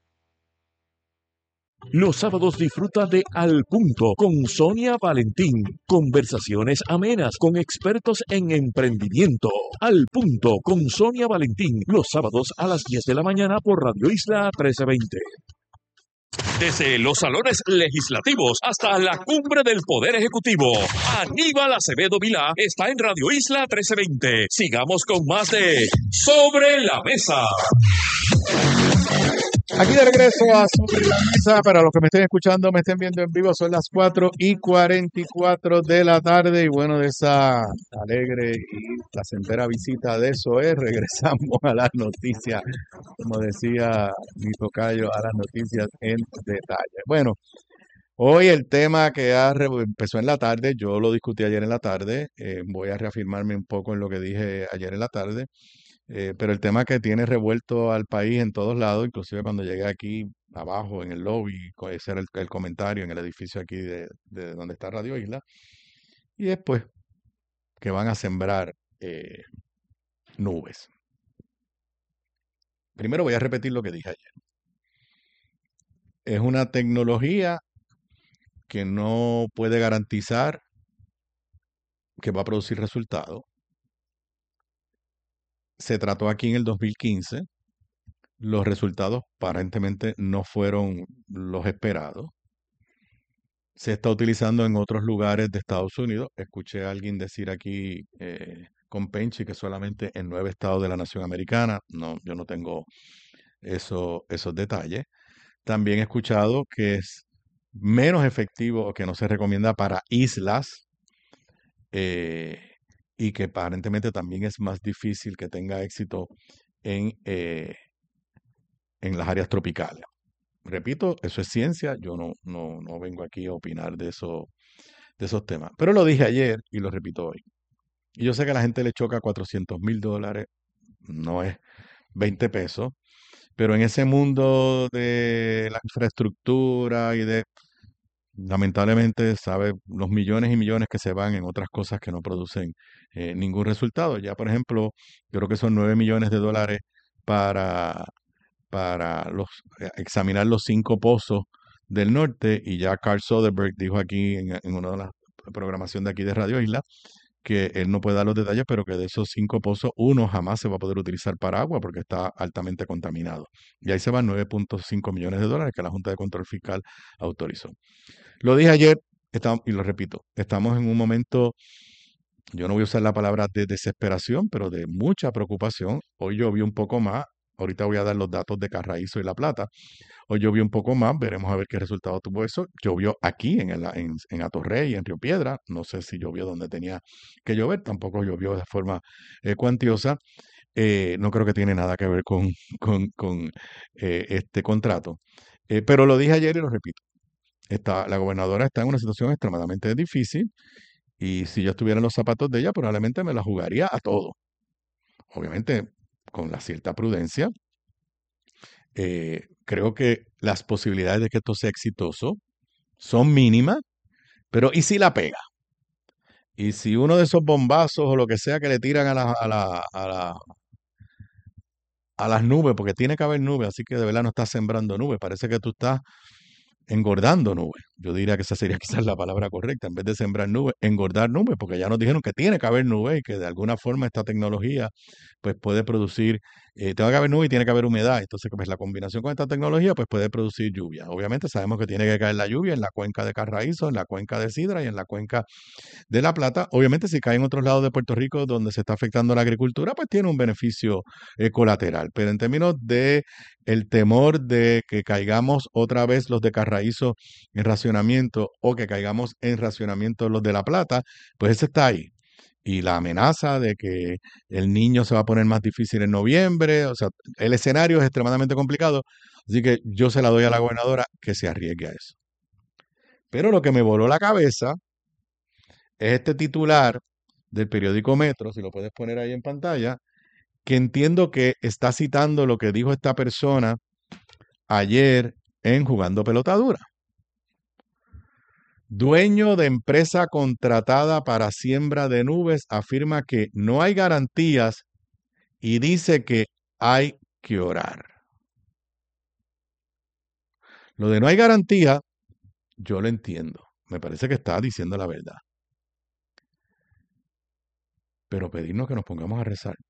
Los sábados disfruta de Al Punto con Sonia Valentín. Conversaciones amenas con expertos en emprendimiento. Al Punto con Sonia Valentín. Los sábados a las 10 de la mañana por Radio Isla 1320. Desde los salones legislativos hasta la cumbre del Poder Ejecutivo, Aníbal Acevedo Vilá está en Radio Isla 1320. Sigamos con más de Sobre la Mesa. Aquí de regreso a Sobre la Mesa. Para los que me estén escuchando, me estén viendo en vivo, son las 4:44 de la tarde. Y bueno, de esa alegre y placentera visita de eso regresamos a las noticias, como decía mi tocayo, a las noticias en detalle. Bueno, hoy el tema que empezó en la tarde, yo lo discutí ayer en la tarde, voy a reafirmarme un poco en lo que dije ayer en la tarde. Pero el tema que tiene revuelto al país en todos lados, inclusive cuando llegué aquí abajo en el lobby, ese era el comentario en el edificio aquí de donde está Radio Isla, y después que van a sembrar nubes. Primero voy a repetir lo que dije ayer. Es una tecnología que no puede garantizar que va a producir resultados. Se trató aquí en el 2015, los resultados aparentemente no fueron los esperados. Se está utilizando en otros lugares de Estados Unidos. Escuché a alguien decir aquí con Penchi que solamente en 9 estados de la nación americana. No, yo no tengo esos detalles. También he escuchado que es menos efectivo o que no se recomienda para islas. Y que aparentemente también es más difícil que tenga éxito en las áreas tropicales. Repito, eso es ciencia, yo no vengo aquí a opinar de esos temas. Pero lo dije ayer y lo repito hoy. Y yo sé que a la gente le choca $400,000, no es 20 pesos, pero en ese mundo de la infraestructura y lamentablemente, sabe, los millones y millones que se van en otras cosas que no producen ningún resultado. Ya, por ejemplo, creo que son $9 millones para examinar los 5 pozos del norte, y ya Carl Soderberg dijo aquí en una de las programaciones de aquí de Radio Isla que él no puede dar los detalles, pero que de esos 5 pozos, uno jamás se va a poder utilizar para agua porque está altamente contaminado. Y ahí se van $9.5 millones que la Junta de Control Fiscal autorizó. Lo dije ayer y lo repito, estamos en un momento, yo no voy a usar la palabra de desesperación, pero de mucha preocupación. Hoy llovió un poco más, ahorita voy a dar los datos de Carraízo y La Plata. Hoy llovió un poco más, veremos a ver qué resultado tuvo eso. Llovió aquí en Atorrey, en Río Piedra, no sé si llovió donde tenía que llover, tampoco llovió de forma cuantiosa. No creo que tiene nada que ver con este contrato. Pero lo dije ayer y lo repito. La gobernadora está en una situación extremadamente difícil y si yo estuviera en los zapatos de ella, probablemente me la jugaría a todo. Obviamente, con la cierta prudencia. Creo que las posibilidades de que esto sea exitoso son mínimas, pero ¿y si la pega? Y si uno de esos bombazos o lo que sea que le tiran a las nubes, porque tiene que haber nubes, así que de verdad no estás sembrando nubes, parece que tú estás engordando nubes. Yo diría que esa sería quizás la palabra correcta, en vez de sembrar nubes, engordar nubes, porque ya nos dijeron que tiene que haber nubes y que de alguna forma esta tecnología pues puede producir, tiene que haber nubes y tiene que haber humedad. Entonces, pues la combinación con esta tecnología pues puede producir lluvia. Obviamente sabemos que tiene que caer la lluvia en la cuenca de Carraízo, en la cuenca de Sidra y en la cuenca de La Plata. Obviamente, si cae en otros lados de Puerto Rico donde se está afectando la agricultura, pues tiene un beneficio colateral. Pero en términos de el temor de que caigamos otra vez los de Carraízo en racionamiento o que caigamos en racionamiento los de La Plata, pues ese está ahí. Y la amenaza de que el niño se va a poner más difícil en noviembre, o sea, el escenario es extremadamente complicado, así que yo se la doy a la gobernadora que se arriesgue a eso. Pero lo que me voló la cabeza es este titular del periódico Metro, si lo puedes poner ahí en pantalla, que entiendo que está citando lo que dijo esta persona ayer en Jugando Pelota Dura. Dueño de empresa contratada para siembra de nubes afirma que no hay garantías y dice que hay que orar. Lo de no hay garantía, yo lo entiendo. Me parece que está diciendo la verdad. Pero pedirnos que nos pongamos a rezar.